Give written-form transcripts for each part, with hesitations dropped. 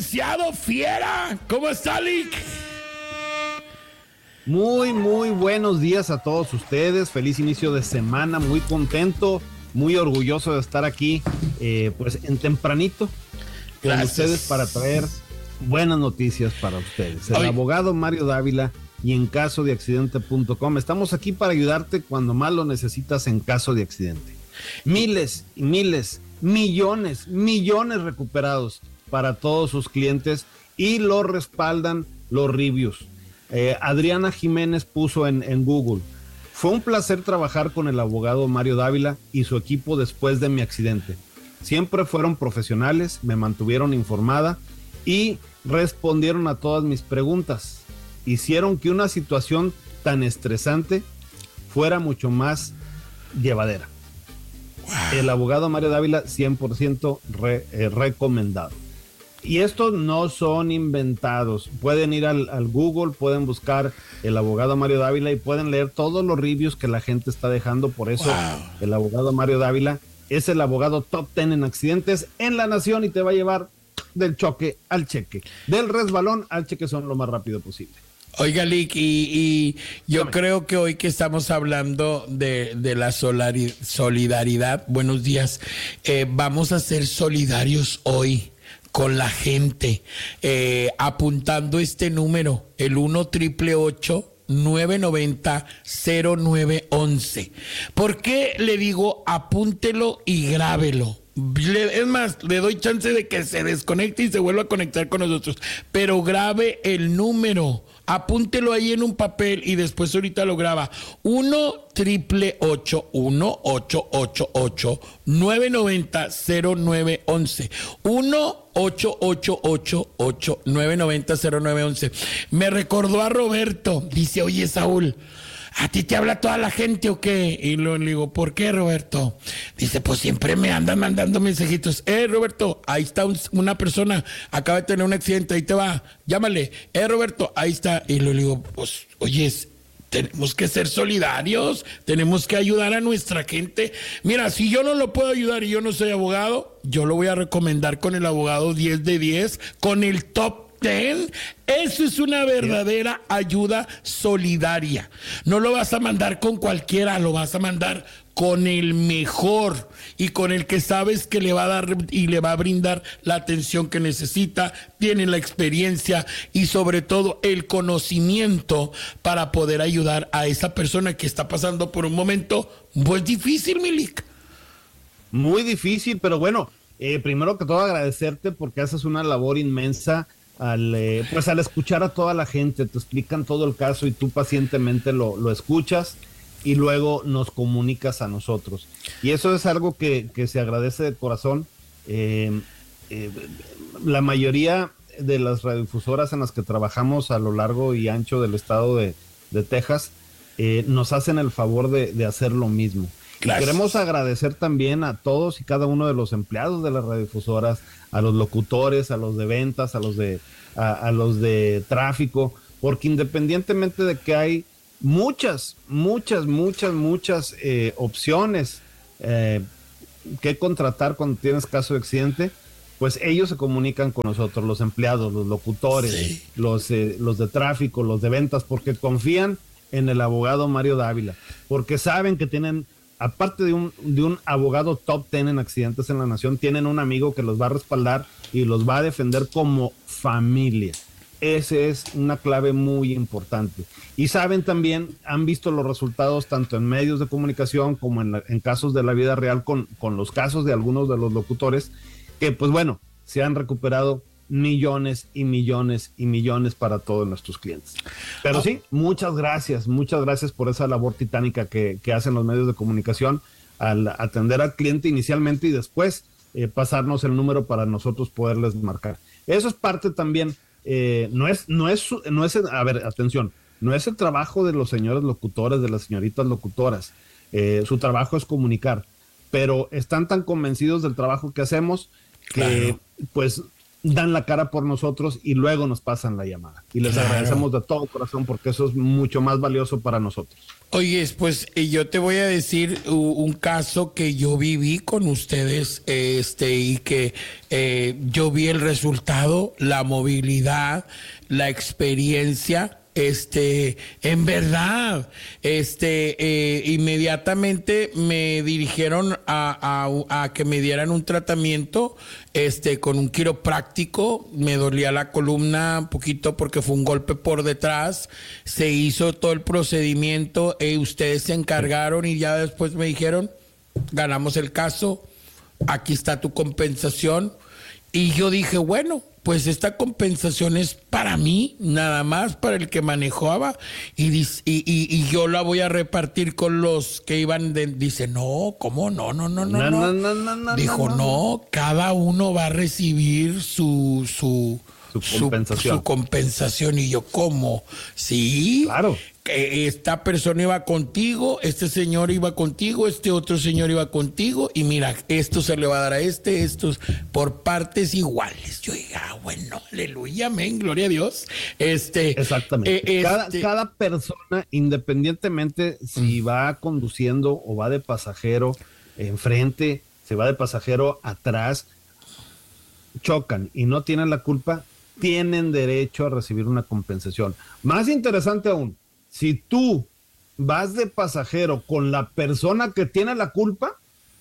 licenciado Fiera. ¿Cómo está, Lic? Muy buenos días a todos ustedes. Feliz inicio de semana. Muy contento, muy orgulloso de estar aquí, pues en tempranito con ustedes para traer buenas noticias para ustedes. El abogado Mario Dávila y en caso de accidente.com. Estamos aquí para ayudarte cuando más lo necesitas en caso de accidente. Miles y miles, millones recuperados para todos sus clientes y lo respaldan los reviews. Adriana Jiménez puso en Google: fue un placer trabajar con el abogado Mario Dávila y su equipo después de mi accidente. Siempre fueron profesionales, me mantuvieron informada y respondieron a todas mis preguntas. Hicieron que una situación tan estresante fuera mucho más llevadera. Wow. El abogado Mario Dávila, 100% recomendado. Y estos no son inventados. Pueden ir al Google, pueden buscar el abogado Mario Dávila y pueden leer todos los reviews que la gente está dejando. Por eso, el abogado Mario Dávila es el abogado top 10 en accidentes en la nación y te va a llevar del choque al cheque, del resbalón al cheque son lo más rápido posible. Oiga, Lic, y yo creo que hoy que estamos hablando de la solidaridad, buenos días, vamos a ser solidarios hoy con la gente, apuntando este número, el 1-888-990-0911. ¿Por qué le digo apúntelo y grábelo? Es más, le doy chance de que se desconecte y se vuelva a conectar con nosotros, pero grabe el número, apúntelo ahí en un papel y después ahorita lo graba. 1-888-990-0911. 1-888-990-0911. Me recordó a Roberto. Dice: oye, Saúl, ¿a ti te habla toda la gente o qué? Y le digo: ¿por qué, Roberto? Dice: pues siempre me andan mandando mensajitos. Roberto, ahí está una persona, acaba de tener un accidente, ahí te va, llámale. Roberto, ahí está. Y le digo: pues, oye, tenemos que ser solidarios, tenemos que ayudar a nuestra gente. Mira, si yo no lo puedo ayudar y yo no soy abogado, yo lo voy a recomendar con el abogado 10 de 10, con el top 10. Eso es una verdadera ayuda solidaria. No lo vas a mandar con cualquiera, lo vas a mandar con el mejor y con el que sabes que le va a dar y le va a brindar la atención que necesita, tiene la experiencia y sobre todo el conocimiento para poder ayudar a esa persona que está pasando por un momento muy difícil, Milik. Muy difícil, pero bueno, primero que todo agradecerte porque haces una labor inmensa al escuchar a toda la gente. Te explican todo el caso y tú pacientemente lo escuchas y luego nos comunicas a nosotros. Y eso es algo que se agradece de corazón. La mayoría de las radiodifusoras en las que trabajamos a lo largo y ancho del estado de Texas nos hacen el favor de hacer lo mismo. Queremos agradecer también a todos y cada uno de los empleados de las radiodifusoras, a los locutores, a los de ventas, a los de tráfico, porque independientemente de que hay muchas opciones que contratar cuando tienes caso de accidente, pues ellos se comunican con nosotros, los empleados, los locutores, sí, los de tráfico, los de ventas, porque confían en el abogado Mario Dávila, porque saben que tienen, aparte de un abogado top 10 en accidentes en la nación, tienen un amigo que los va a respaldar y los va a defender como familia. Esa es una clave muy importante. Y saben también, han visto los resultados tanto en medios de comunicación como en casos de la vida real con los casos de algunos de los locutores, que pues bueno, se han recuperado millones y millones y millones para todos nuestros clientes. Pero sí, muchas gracias por esa labor titánica que hacen los medios de comunicación al atender al cliente inicialmente y después pasarnos el número para nosotros poderles marcar. Eso es parte también, no es, a ver, atención, no es el trabajo de los señores locutores, de las señoritas locutoras, su trabajo es comunicar, pero están tan convencidos del trabajo que hacemos que, claro, pues dan la cara por nosotros y luego nos pasan la llamada. Y les agradecemos de todo corazón porque eso es mucho más valioso para nosotros. Oye, pues yo te voy a decir un caso que yo viví con ustedes, y que yo vi el resultado, la movilidad, la experiencia. En verdad, inmediatamente me dirigieron a que me dieran un tratamiento, con un quiropráctico. Me dolía la columna un poquito porque fue un golpe por detrás. Se hizo todo el procedimiento, ustedes se encargaron y ya después me dijeron, ganamos el caso, aquí está tu compensación. Y yo dije, bueno, pues esta compensación es para mí, nada más para el que manejaba, y yo la voy a repartir con los que iban dice, no, ¿cómo? No. Dijo, no, cada uno va a recibir su compensación. Y yo, ¿cómo? Sí, claro. Esta persona iba contigo, este señor iba contigo, este otro señor iba contigo, y mira, esto se le va a dar a estos por partes iguales. Yo dije, bueno, aleluya, amén, gloria a Dios. Exactamente. Cada persona, independientemente si va conduciendo o va de pasajero enfrente, se va de pasajero atrás, chocan y no tienen la culpa, tienen derecho a recibir una compensación. Más interesante aún, si tú vas de pasajero con la persona que tiene la culpa,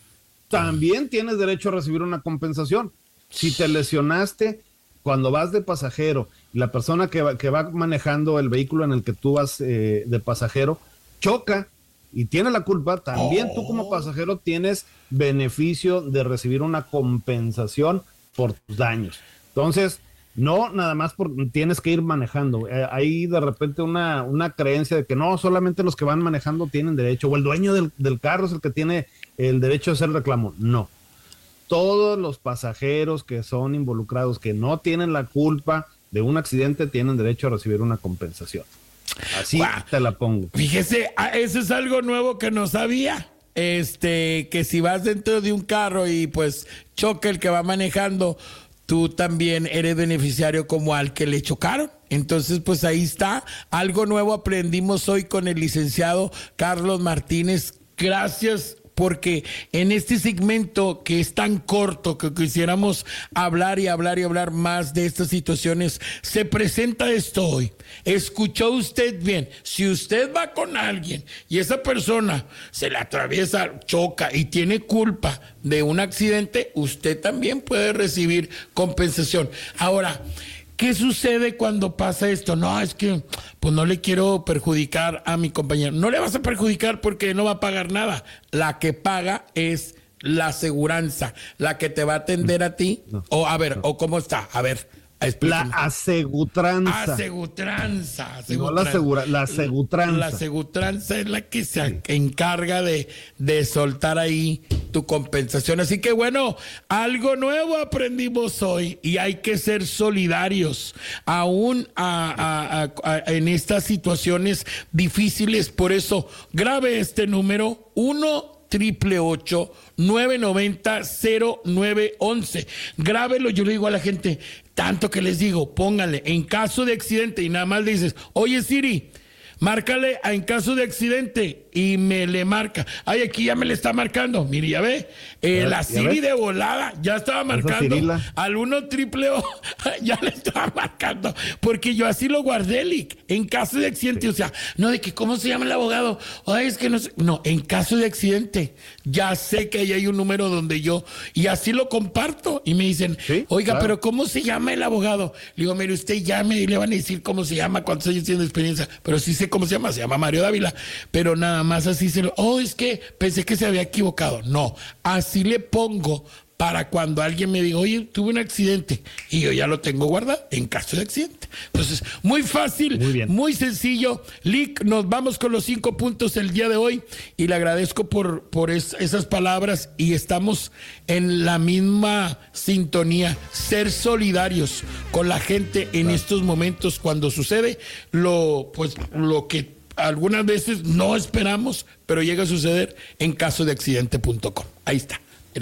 también tienes derecho a recibir una compensación. Si te lesionaste cuando vas de pasajero y la persona que va manejando el vehículo en el que tú vas de pasajero choca y tiene la culpa, también tú como pasajero tienes beneficio de recibir una compensación por tus daños. Entonces, no nada más tienes que ir manejando. Hay de repente una creencia de que no, solamente los que van manejando tienen derecho, o el dueño del carro es el que tiene el derecho de hacer reclamo. No. Todos los pasajeros que son involucrados, que no tienen la culpa de un accidente, tienen derecho a recibir una compensación. Así te la pongo. Fíjese, eso es algo nuevo que no sabía. Que si vas dentro de un carro y pues choca el que va manejando, tú también eres beneficiario como al que le chocaron. Entonces, pues ahí está. Algo nuevo aprendimos hoy con el licenciado Carlos Martínez. Gracias, porque en este segmento que es tan corto que quisiéramos hablar más de estas situaciones, se presenta esto hoy. ¿Escuchó usted bien? Si usted va con alguien y esa persona se le atraviesa, choca y tiene culpa de un accidente, usted también puede recibir compensación. Ahora, ¿qué sucede cuando pasa esto? No, es que pues no le quiero perjudicar a mi compañero. No le vas a perjudicar porque no va a pagar nada. La que paga es la aseguranza, la que te va a atender a ti. No, o ¿cómo está? A ver, explícame. La asegutranza. Asegutranza. No la asegutranza. La asegutranza es la que se encarga de soltar ahí tu compensación. Así que bueno, algo nuevo aprendimos hoy y hay que ser solidarios aún en estas situaciones difíciles. Por eso, grabe este número 1-888-990-0911. Grábelo, yo le digo a la gente, tanto que les digo, póngale en caso de accidente y nada más le dices, oye Siri, márcale en caso de accidente y me le marca. Ay, aquí ya me le está marcando. Mire, ya ve. La Siri de volada ya estaba marcando. Al 1-888 ya le estaba marcando. Porque yo así lo guardé, Lick. En caso de accidente. Sí. O sea, no de que cómo se llama el abogado. Ay, es que no sé. No, en caso de accidente. Ya sé que ahí hay un número donde yo. Y así lo comparto. Y me dicen, ¿sí? Oiga, claro, pero ¿cómo se llama el abogado? Le digo, mire, usted llame y le van a decir cómo se llama, cuántos años tiene de experiencia. Pero sí sé cómo se llama Mario Dávila. Pero nada más así es que pensé que se había equivocado. No, así le pongo para cuando alguien me diga, oye, tuve un accidente y yo ya lo tengo guardado en caso de accidente. Entonces, muy fácil, muy sencillo. Lick, nos vamos con los 5 puntos el día de hoy y le agradezco por esas palabras y estamos en la misma sintonía, ser solidarios con la gente en estos momentos cuando sucede lo que algunas veces no esperamos, pero llega a suceder en caso de accidente.com. Ahí está.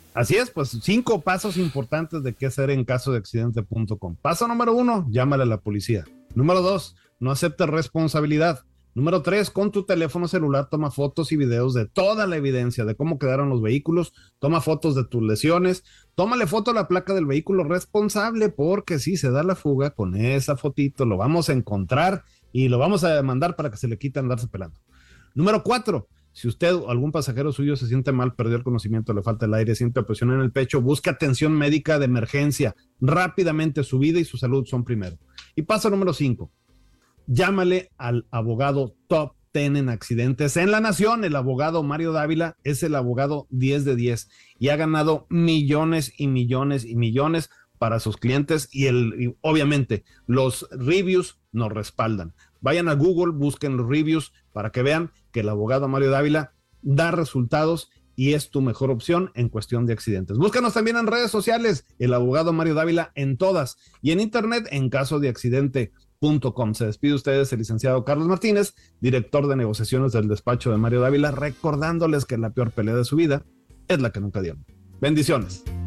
Así es, pues 5 pasos importantes de qué hacer en caso de accidente.com. Paso número 1, llámale a la policía. Número 2, no aceptes responsabilidad. Número 3, con tu teléfono celular toma fotos y videos de toda la evidencia de cómo quedaron los vehículos, toma fotos de tus lesiones, tómale foto a la placa del vehículo responsable, porque si se da la fuga, con esa fotito lo vamos a encontrar y lo vamos a demandar para que se le quite andarse pelando. Número 4, si usted o algún pasajero suyo se siente mal, perdió el conocimiento, le falta el aire, siente presión en el pecho, busque atención médica de emergencia. Rápidamente, su vida y su salud son primero. Y paso número 5, llámale al abogado top 10 en accidentes en la nación. El abogado Mario Dávila es el abogado 10 de 10 y ha ganado millones y millones y millones para sus clientes y obviamente los reviews nos respaldan. Vayan a Google, busquen los reviews para que vean que el abogado Mario Dávila da resultados y es tu mejor opción en cuestión de accidentes. Búscanos también en redes sociales, el abogado Mario Dávila en todas, y en internet en caso de accidente.com. Se despide ustedes el licenciado Carlos Martínez, director de negociaciones del despacho de Mario Dávila, recordándoles que la peor pelea de su vida es la que nunca dieron. Bendiciones.